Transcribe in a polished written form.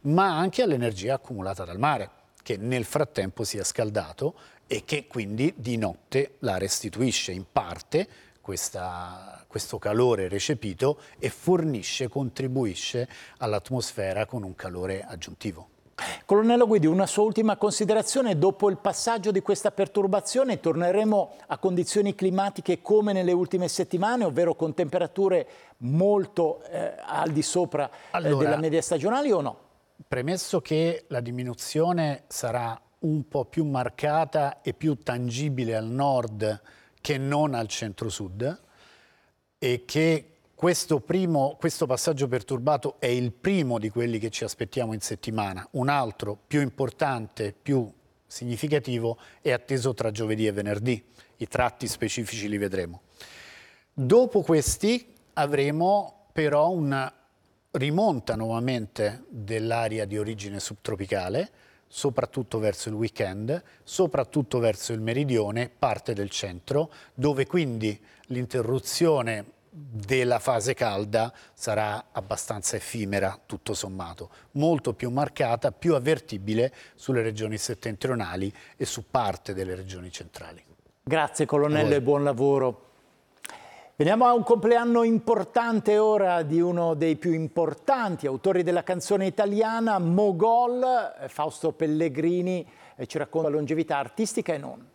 ma anche all'energia accumulata dal mare, che nel frattempo si è scaldato e che quindi di notte la restituisce in parte questo calore recepito e fornisce, contribuisce all'atmosfera con un calore aggiuntivo. Colonnello Guidi, una sua ultima considerazione: dopo il passaggio di questa perturbazione torneremo a condizioni climatiche come nelle ultime settimane, ovvero con temperature molto al di sopra della media stagionale, o no? Premesso che la diminuzione sarà un po' più marcata e più tangibile al nord che non al centro-sud, e che questo passaggio perturbato è il primo di quelli che ci aspettiamo in settimana. Un altro più importante, più significativo, è atteso tra giovedì e venerdì. I tratti specifici li vedremo. Dopo questi avremo però una rimonta nuovamente dell'area di origine subtropicale, soprattutto verso il weekend, soprattutto verso il meridione, parte del centro, dove quindi l'interruzione della fase calda sarà abbastanza effimera, tutto sommato, molto più marcata, più avvertibile sulle regioni settentrionali e su parte delle regioni centrali. Grazie colonnello e buon lavoro. Veniamo a un compleanno importante ora di uno dei più importanti autori della canzone italiana, Mogol. Fausto Pellegrini ci racconta longevità artistica e non.